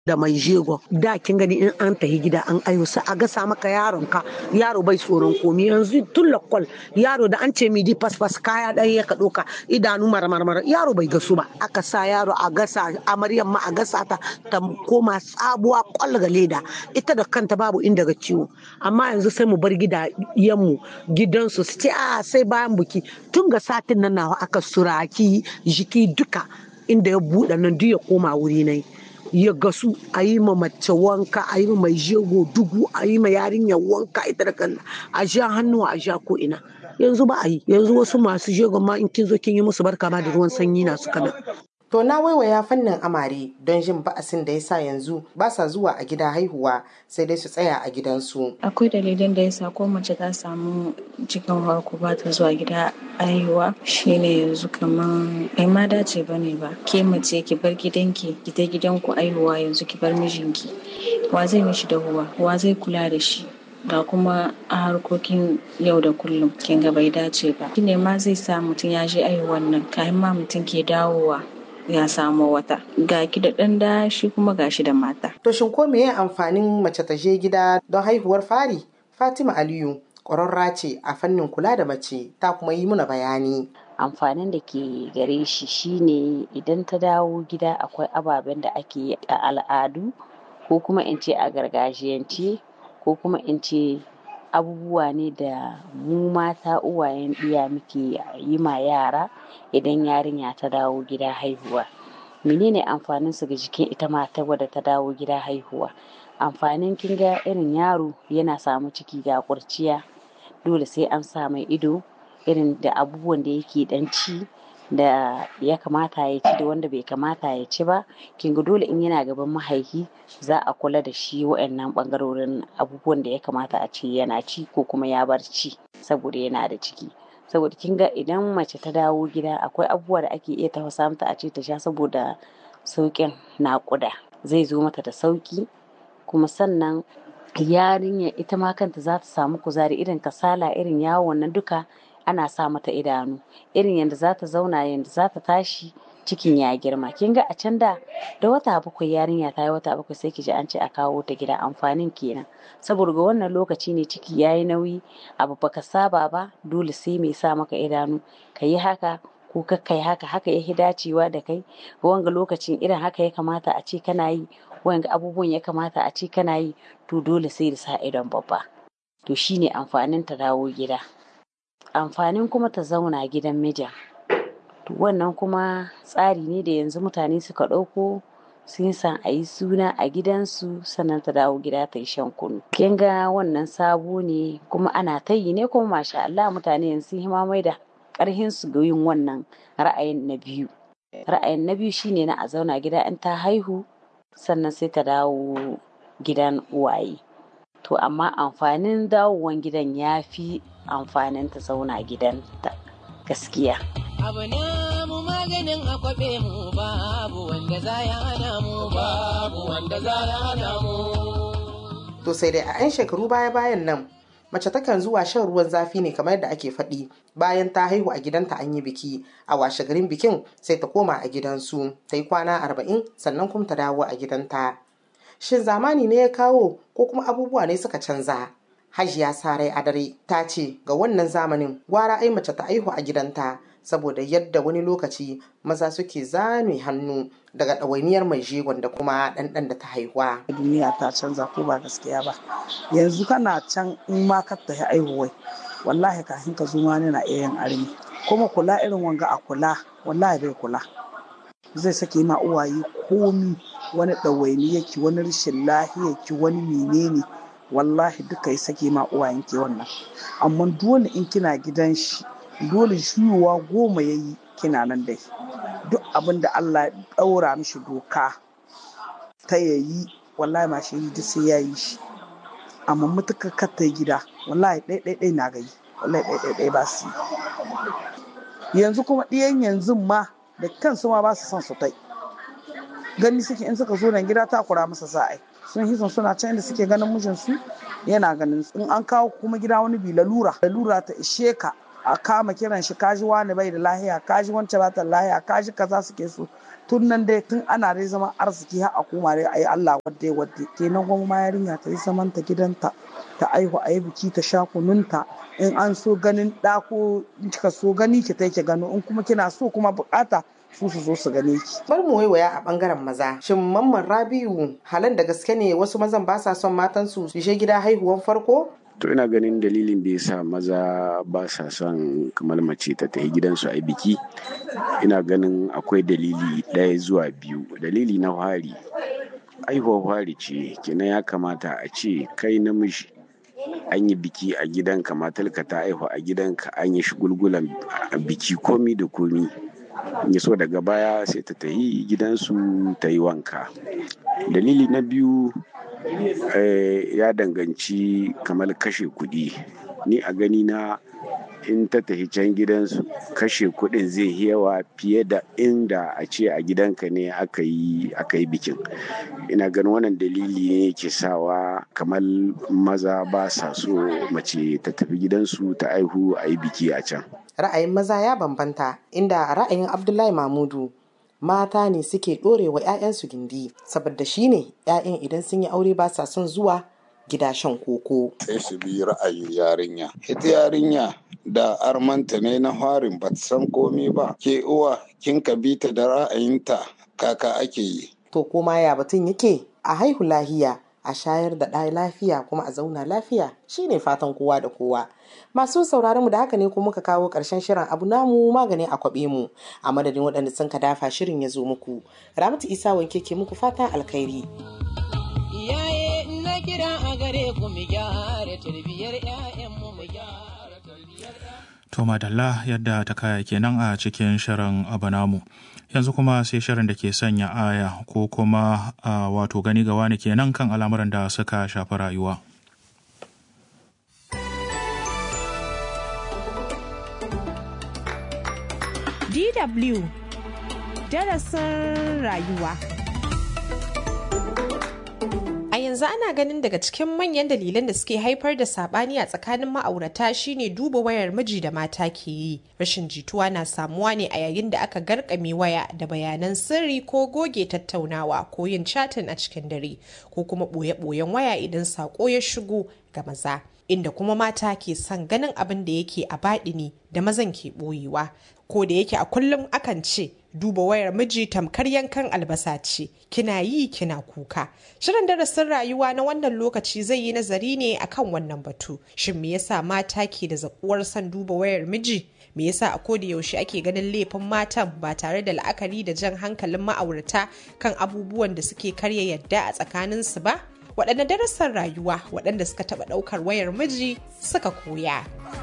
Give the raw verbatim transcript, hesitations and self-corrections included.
da mai jego da kin gani in an tahi gida an ayo sai a gasa maka yaron ka yaro bai tsoron komi yanzu tun lakwal yaro da an ce midi fasfas kaya dan ya ka doka idanu marmarmar yaro bai gasu ba aka sa yaro a gasa amaryan ma a gasa ta ta koma sabuwa kwal ga leda ita da kanta babu inda ga ciwo amma yanzu sai mu bar gidayen mu gidansu su ce a sai bayan buki tun ga satin nan nawa aka suraki jiki duka inda ya buɗe nan duk ya koma wuri nai ya gasu a yi ma mace wanka a yi ma mai jego dugu a yi ma yarinyar wanka ita da kanta a sha hannu a sha ko ina yanzu ba a yi yanzu wasu masu jego ma in kin zo kin yi musu barka ma da ruwan sanyi na suka nan. To na waiwaya fannin amare don jin ba'asin da yasa yanzu ba sa zuwa a gida haihuwa sai dai su tsaya a gidansu. Akwai dalilin da yasa ko mace ta samu cikin farko ba ta zuwa gida haihuwa shine yanzu kaman bai ma dace bane ba. Ke mace ki bar gidanki ki ta gidanku haihuwa yanzu ki bar mijinki. Wa zai mishi dahuwa? Wa zai kula da shi? Ga kuma a harkokin yau da kullum kin ga bai dace ba. Shine ma zai sa mutum ya je haihuwan nan kafin ma mutum ke dawowa. Ya samu wata ga ki da ɗan da shi kuma ga shi da mata. To shin ko meye amfanin mace ta je gida don haihuwar fari? Fatima Aliyu ƙwararra ce a fannin kula da mace ta kuma yi muna bayani. Amfanin da ke gare shi shine idan ta dawo gida akwai ababen da ake yi a al'adu ko kuma in ce a gargajiyance ko kuma in ce abubuwa ne da mu mata uwayen ɗiya muke yi ma yara idan yarinya ta dawo gida haihuwa. Menene amfanin su ga jikin ita mata wadda ta dawo gida haihuwa? Amfanin kin ga irin yaro yana samu ciki ga kurciya dole sai an sa mai ido irin da abubuwan da yake dan ci da ya kamata ya ci da wanda bai kamata ya ci ba. Kin ga dole in yana gaban mahaifi za a kula da shi wa'annan bangarorin abubuwan da ya kamata a ce yana ci ko kuma ya bar ci saboda yana da ciki. Saboda kin ga idan mace ta dawo gida akwai abubuwa da ake iya tafasa mata a ce ta sha saboda sauƙin naƙuda zai zo mata da sauƙi kuma sannan yarinya ita ma kanta za ta samu kuzari irin kasala irin yawon nan duka ana sa mata idanu irin yadda za ta zauna yadda za ta tashi cikin ya girma. Kin ga a can da da wata bakwai yarinya ta yi wata bakwai sai ki ji an ce a kawo ta gida amfanin kenan saboda ga wannan lokaci ne ciki ya yi nauyi abu baka saba ba dole sai mai sa maka idanu ka yi haka ko kakka yi haka haka ya dacewa da kai wanga lokacin irin haka ya kamata a ce kana yi wanga abubuwan ya kamata a ce kana yi to dole sai da sa idon babba. To shine amfanin ta dawo gida. Amfanin kuma ta zauna gidan mijin wannan kuma tsari ne da yanzu mutane suka ɗauko sun san a yi suna a gidansu sannan ta dawo gida ta yi shan kunu. Kin ga wannan sabo ne kuma ana ta yi ne kuma masha Allah mutane yanzu sun himamai da ƙarhin su ga yin wannan ra'ayin na biyu. Ra'ayin na biyu shine na a zauna gida in ta haihu sannan sai ta dawo gidan uwaye. To amma amfanin dawowan gidan ya fi amfanin ta zauna gidanta gaskiya. Abu na mu maganin akwabe mu babu wanda za ya hana mu babu wanda za ya hana mu. To sai dai a 'yan shekaru baya-bayan nan mace takan zuwa shan ruwan zafi ne kamar yadda ake faɗi bayan ta haihu a gidanta an yi biki a washe garin bikin sai ta koma a gidansu ta yi kwana arba'in sannan kuma ta dawo a gidanta. Shin zamani ne ya kawo ko kuma abubuwa ne suka canza? Hajiya Sarai Adare ta ce ga wannan zamanin gwara ai mace ta haihu a gidanta saboda yadda wani lokaci maza suke zame hannu daga ɗawainiyar mai jegon da kuma ɗanɗan da ta haihuwa. Duniya ta canza ko ba gaskiya ba. Yanzu kana can in ma ka tafi aihuwai wallahi kafin ka zo ma na iya yin armi kuma kula irin wanga a kula wallahi bai kula zai sake ma uwaye komi wani ɗawaini yake wani rashin lahiya ki wani menene wallahi duka ya sake ma uwayen ki wannan amma dole in kina gidan shi dole shuyuwa goma yayi kina nan dai duk abin da Allah ya daura mishi doka ta yayi wallahi ma shi duk sai yayi shi amma mutuka katta gida wallahi dai dai dai na gai wallahi dai dai dai ba su yanzu kuma diyan yanzu ma da kansu ma ba su son su tai gani suke in suka zo nan gida ta kura masa sa'ai sun hisan suna can da suke ganin mijinsu yana ganin in an kawo kuma gida wani bi lalura lalura ta ishe ka a kama kiran shi kaji wani bai da lahiya kaji wancan ba ta lahiya kaji kaza suke so tun nan dai tun ana dai zaman arziki har a koma dai ayi Allah wadde wadde kenan kuma ma yarinya ta yi zaman ta gidanta ta aihu a yi biki ta sha kununta in an so ganin ɗa ko kika so gani ki ta ki gano in kuma kina so kuma bukata su su zo su gane ki. Bar mu waiwaya a bangaren maza. Shin Mamman Rabiu halan da gaske ne wasu mazan ba sa son matan su su je gida haihuwan farko? To ina ganin dalilin da yasa maza ba sa son kamar mace ta tafi gidansu a biki. Ina ganin akwai dalili ɗaya zuwa biyu. Dalili na fari aihuwar fari ce kenan ya kamata a ce kai namiji an yi biki a gidanka matarka ta aihu a gidanka an yi shigulgulan biki komi da komi ya so daga baya sai ta tayi gidansu ta yi wanka. Dalili na biyu ya danganci kamar kashe kuɗi. Ni a gani na in ta tafi can gidansu kashe kuɗin zai yawa fiye da inda a ce a gidanka ne aka yi bikin. Ina ganin wannan dalili ne ke sawa kamar maza ba sa so mace ta tafi gidansu ta aihu a yi biki a can. Ra'ayin maza ya bambanta inda ra'ayin Abdullahi Mamudu mata ne suke ɗorewa 'ya'yansu gindi saboda shi ne 'ya'yan idan sun yi aure ba sa son zuwa gida shan koko. Sai su bi ra'ayin yarinya. Ita yarinya da armanta ne na harin ba ta san komai ba. Ke uwa kin ka bi ta da ra'ayinta kaka ake yi. To koma ya batun yake a haihu lahiya a shayar da ɗaya lafiya kuma a zauna lafiya shine fatan kowa da kowa. Masu sauraron mu da haka ne kuma muka kawo ƙarshen shirin abu namu magani a kwaɓe mu a madadin waɗanda sun ka dafa shirin ya zo muku. Ramatu Isa wanke ke muku fatan alkhairi. Iyaye na kira a gare ku mu gyara tarbiyyar ƴaƴan mu mu gyara tarbiyyar To madalla yadda ta kaya kenan a cikin shirin abu namu. Yanzu kuma sai shirin da ke sanya aya ko kuma a wato gani ga wani kenan kan al'amuran da suka shafi rayuwa. D W darasin rayuwa. A yanzu ana ganin daga cikin manyan dalilan da suke haifar da sabani a tsakanin ma'aurata shine duba wayar miji da mata ke yi. Rashin jituwa na samuwa ne a yayin da aka garkame waya da bayanan sirri ko goge tattaunawa ko yin chatin a cikin dare ko kuma boye-boyen waya idan sako ya shigo ga maza. Inda kuma mata ke son ganin abin da yake a baɗini da mazan ke ɓoyewa. Ko da yake a kullum akan ce duba wayar miji tamkar yankan albasa ce, kina yi kina kuka. Shirin darasin rayuwa na wannan lokaci zai yi nazari ne akan wannan batu. Shin me yasa mata ke da zaƙuwar son duba wayar miji? Me yasa a koda yaushe ake ganin laifin matan ba tare da la'akari da jan hankalin ma'aurata kan abubuwan da suke karya yadda a tsakaninsu ba? Waɗanne darasin rayuwa waɗanda suka taɓa ɗaukar wayar miji suka koya.